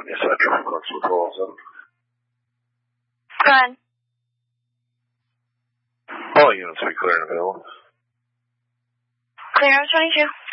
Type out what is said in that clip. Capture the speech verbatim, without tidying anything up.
Yes, sir. Traffic constable call seven. Go ahead. All units be clear and available. Clear number twenty-two.